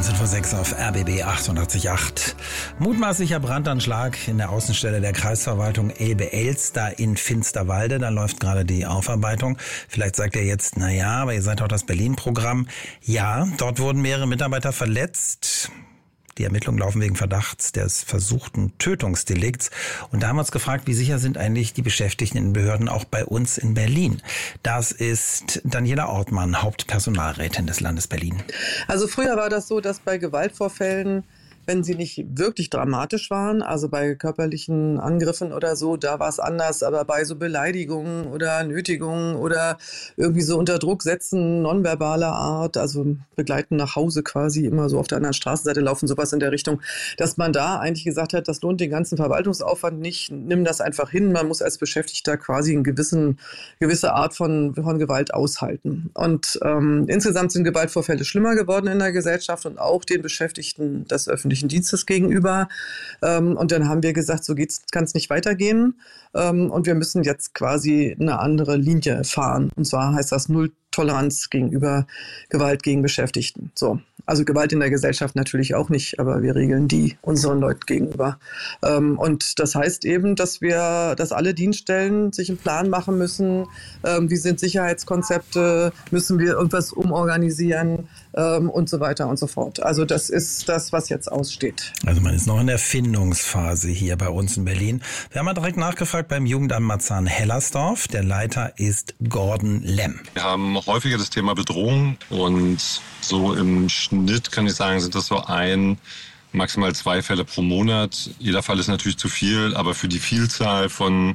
19:06 auf RBB 88.8. Mutmaßlicher Brandanschlag in der Außenstelle der Kreisverwaltung Elbe-Elster in Finsterwalde. Da läuft gerade die Aufarbeitung. Vielleicht sagt ihr jetzt, aber ihr seid auch das Berlin-Programm. Ja, dort wurden mehrere Mitarbeiter verletzt. Die Ermittlungen laufen wegen Verdachts des versuchten Tötungsdelikts. Und da haben wir uns gefragt, wie sicher sind eigentlich die Beschäftigten in Behörden auch bei uns in Berlin? Das ist Daniela Ortmann, Hauptpersonalrätin des Landes Berlin. Also früher war das so, dass bei Gewaltvorfällen, wenn sie nicht wirklich dramatisch waren, also bei körperlichen Angriffen oder so, da war es anders. Aber bei so Beleidigungen oder Nötigungen oder irgendwie so unter Druck setzen, nonverbaler Art, also begleiten nach Hause quasi, immer so auf der anderen Straßenseite laufen, sowas in der Richtung, dass man da eigentlich gesagt hat, das lohnt den ganzen Verwaltungsaufwand nicht, nimm das einfach hin. Man muss als Beschäftigter quasi eine gewisse Art von Gewalt aushalten. Und insgesamt sind Gewaltvorfälle schlimmer geworden in der Gesellschaft und auch den Beschäftigten des öffentlichen Dienstes gegenüber. Und dann haben wir gesagt, so kann es nicht weitergehen. Und wir müssen jetzt quasi eine andere Linie fahren. Und zwar heißt das Null Toleranz gegenüber Gewalt gegen Beschäftigten. So. Also Gewalt in der Gesellschaft natürlich auch nicht, aber wir regeln die unseren Leuten gegenüber. Und das heißt eben, dass alle Dienststellen sich einen Plan machen müssen. Wie sind Sicherheitskonzepte? Müssen wir irgendwas umorganisieren? Und so weiter und so fort. Also das ist das, was jetzt aussteht. Also man ist noch in der Findungsphase hier bei uns in Berlin. Wir haben mal direkt nachgefragt beim Jugendamt Marzahn-Hellersdorf. Der Leiter ist Gordon Lemm. Wir haben häufiger das Thema Bedrohung und so im Schnitt kann ich sagen, sind das so maximal 2 Fälle pro Monat. Jeder Fall ist natürlich zu viel, aber für die Vielzahl von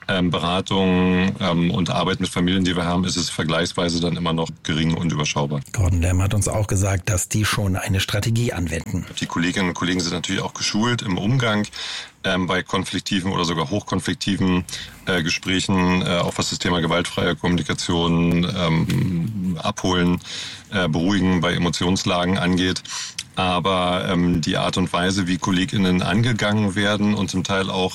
Beratung und Arbeit mit Familien, die wir haben, ist es vergleichsweise dann immer noch gering und überschaubar. Gordon Lemm hat uns auch gesagt, dass die schon eine Strategie anwenden. Die Kolleginnen und Kollegen sind natürlich auch geschult im Umgang bei konfliktiven oder sogar hochkonfliktiven Gesprächen, auch was das Thema gewaltfreie Kommunikation, Abholen, Beruhigen bei Emotionslagen angeht. Aber die Art und Weise, wie KollegInnen angegangen werden und zum Teil auch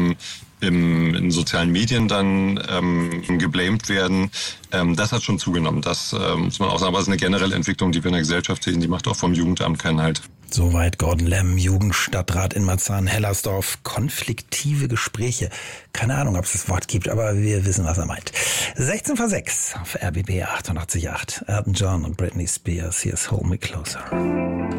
in sozialen Medien dann geblamed werden, das hat schon zugenommen. Das muss man auch sagen, aber es ist eine generelle Entwicklung, die wir in der Gesellschaft sehen, die macht auch vom Jugendamt keinen Halt. Soweit Gordon Lemm, Jugendstadtrat in Marzahn-Hellersdorf. Konfliktive Gespräche. Keine Ahnung, ob es das Wort gibt, aber wir wissen, was er meint. 16:06 auf RBB 88.8. Elton John und Britney Spears. Hier ist Hold Me Closer.